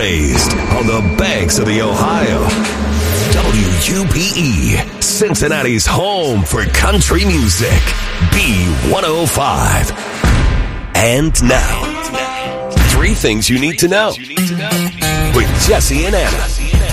raised on the banks of the Ohio. WUPE, Cincinnati's home for country music. B105. And now, 3 things you need to know with Jesse and Anna.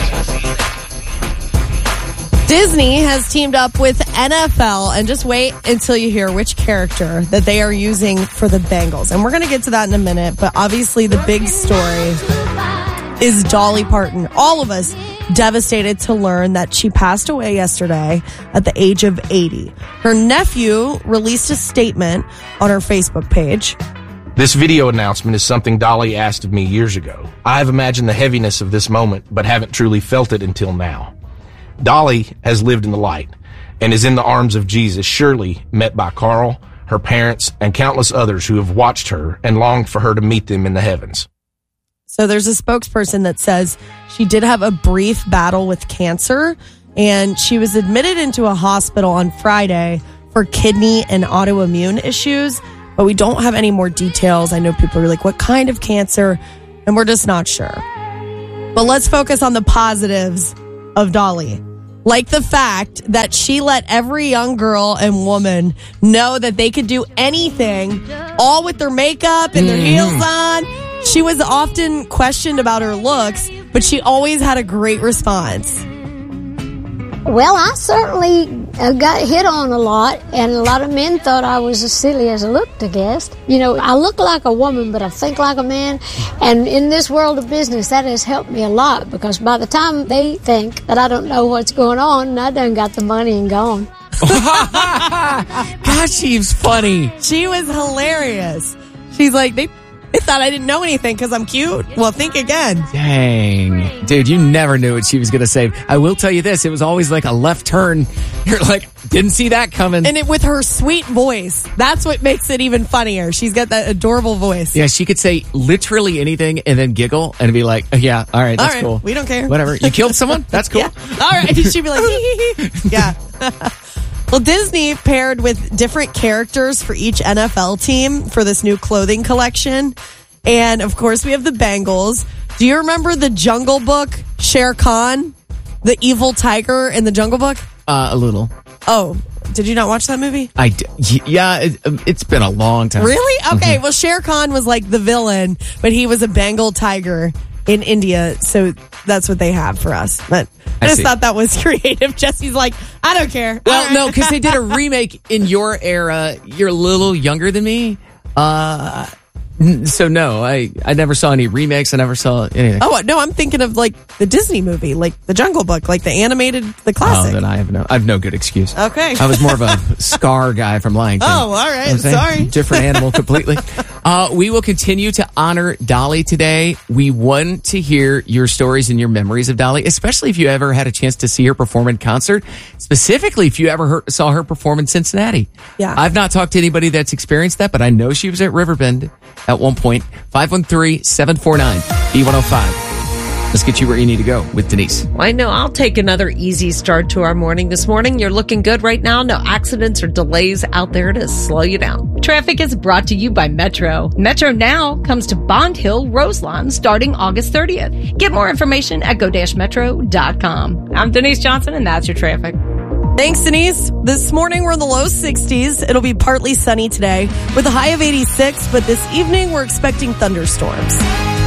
Disney has teamed up with NFL, and just wait until you hear which character that they are using for the Bengals. And we're going to get to that in a minute, but obviously the big story is Dolly Parton. All of us devastated to learn that she passed away yesterday at the age of 80. Her nephew released a statement on her Facebook page. This video announcement is something Dolly asked of me years ago. I have imagined the heaviness of this moment, but haven't truly felt it until now. Dolly has lived in the light and is in the arms of Jesus, surely met by Carl, her parents, and countless others who have watched her and longed for her to meet them in the heavens. So there's a spokesperson that says she did have a brief battle with cancer, and she was admitted into a hospital on Friday for kidney and autoimmune issues, but we don't have any more details. I know people are like, what kind of cancer? And we're just not sure. But let's focus on the positives of Dolly. Like the fact that she let every young girl and woman know that they could do anything, all with their makeup and their heels on. She was often questioned about her looks, but she always had a great response. Well, I certainly got hit on a lot, and a lot of men thought I was as silly as I looked, I guess. You know, I look like a woman, but I think like a man, and in this world of business, that has helped me a lot, because by the time they think that I don't know what's going on, I done got the money and gone. God, she's funny. She was hilarious. She's like, they thought I didn't know anything because I'm cute. Well, think again. Dang. Dude, you never knew what she was going to say. I will tell you this. It was always like a left turn. You're like, didn't see that coming. And with her sweet voice, that's what makes it even funnier. She's got that adorable voice. Yeah, she could say literally anything and then giggle and be like, yeah, all right, that's cool. We don't care. Whatever. You killed someone? That's cool. Yeah. All right. She'd be like, yeah. Well, Disney paired with different characters for each NFL team for this new clothing collection. And, of course, we have the Bengals. Do you remember the Jungle Book, Shere Khan, the evil tiger in the Jungle Book? A little. Oh, did you not watch that movie? Yeah, it's been a long time. Really? Okay, well, Shere Khan was like the villain, but he was a Bengal tiger in India, so that's what they have for us. But I just thought that was creative. Jesse's like, I don't care. Well, no, because they did a remake in your era. You're a little younger than me. So no, I never saw any remakes. I never saw anything. Oh, no, I'm thinking of like the Disney movie, like the Jungle Book, like the animated, the classic. Oh, then I have no good excuse. Okay. I was more of a Scar guy from Lion King. Oh, all right. Sorry. Different animal completely. We will continue to honor Dolly today. We want to hear your stories and your memories of Dolly, especially if you ever had a chance to see her perform in concert. Specifically, if you ever saw her perform in Cincinnati. Yeah. I've not talked to anybody that's experienced that, but I know she was at Riverbend at one point. 513-749-B105. Let's get you where you need to go with Denise. I know. I'll take another easy start to our morning this morning. You're looking good right now. No accidents or delays out there to slow you down. Traffic is brought to you by Metro. Metro Now comes to Bond Hill, Roselawn, starting August 30th. Get more information at go-metro.com. I'm Denise Johnson, and that's your traffic. Thanks, Denise. This morning, we're in the low 60s. It'll be partly sunny today with a high of 86, but this evening, we're expecting thunderstorms.